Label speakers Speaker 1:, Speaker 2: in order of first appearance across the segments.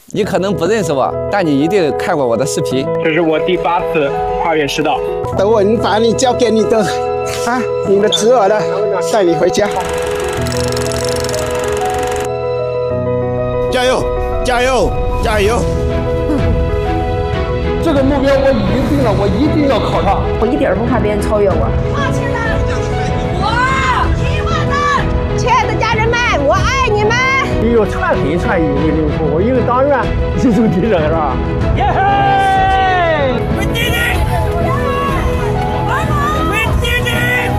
Speaker 1: 你可能不认识我，但你一定看过我的视频。
Speaker 2: 这是我第8次跨越赤道。
Speaker 3: 等我把你交给你的你的侄儿了，带你回家。
Speaker 4: 加油！加油！加油！
Speaker 3: 这个目标我已经定了，我一定要考上。
Speaker 5: 我一点不怕别人超越我。
Speaker 6: 亲爱的家人们，我爱你们！
Speaker 3: 你有串黑串一为领袖，我一个党员这种敌人是吧？耶嘿！
Speaker 7: 我弟弟，我弟弟。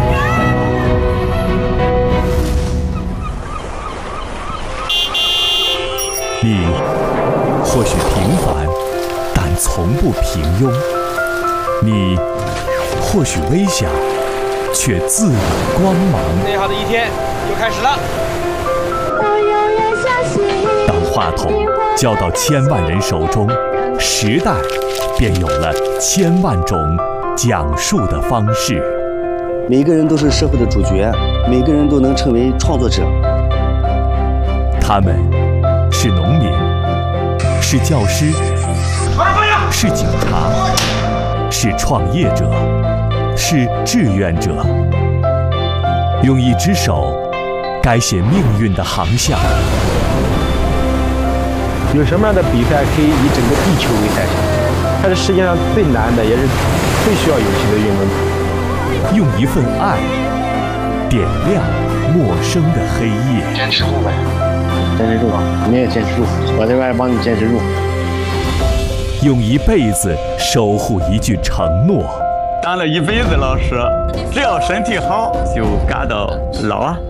Speaker 8: 你或许平凡，但从不平庸；你或许微小，却自有光芒。
Speaker 2: 美好的一天又开始了。
Speaker 8: 当话筒交到千万人手中，时代便有了千万种讲述的方式。
Speaker 9: 每个人都是社会的主角，每个人都能成为创作者。
Speaker 8: 他们是农民，是教师，是警察，是创业者，是志愿者。用一只手改写命运的航向。
Speaker 3: 有什么样的比赛可以以整个地球为赛场？它是世界上最难的，也是最需要勇气的运动。
Speaker 8: 用一份爱点亮陌生的黑夜。
Speaker 9: 坚持住呗，坚持住吧，你也坚持住，我这边帮你坚持住。
Speaker 8: 用一辈子守护一句承诺。
Speaker 10: 当了一辈子老师，只要身体好，就干到老啊。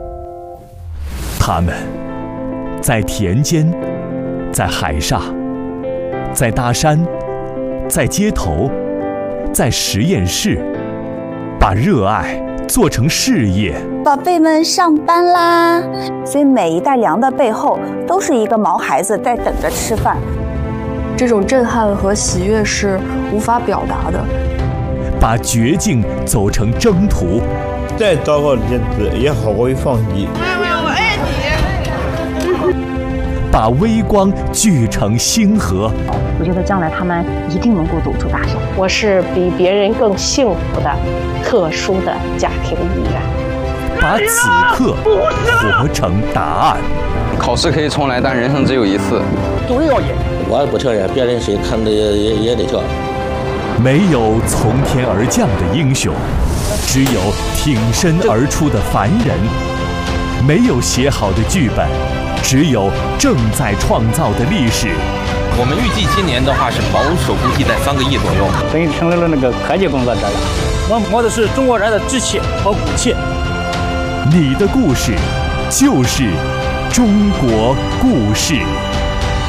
Speaker 8: 他们在田间，在海上，在大山，在街头，在实验室，把热爱做成事业。
Speaker 5: 宝贝们上班啦！所以每一袋粮的背后，都是一个毛孩子在等着吃饭。
Speaker 11: 这种震撼和喜悦是无法表达的。
Speaker 8: 把绝境走成征途，
Speaker 4: 再糟糕的日子也好过于放弃。
Speaker 7: 我爱你。
Speaker 8: 把微光聚成星河。
Speaker 5: 我觉得将来他们一定能够走出大山。
Speaker 6: 我是比别人更幸福的特殊的家庭一员。
Speaker 8: 把此刻活成答案。
Speaker 1: 考试可以重来，但人生只有一次。
Speaker 3: 都要赢。
Speaker 9: 我也不承认，别人谁看的也得跳。
Speaker 8: 没有从天而降的英雄，只有挺身而出的凡人；没有写好的剧本，只有正在创造的历史。
Speaker 12: 我们预计今年的话是保守估计在3个亿左右，
Speaker 3: 等于成为了那个科技工作者了。我摸的是中国人的志气和骨气。
Speaker 8: 你的故事就是中国故事。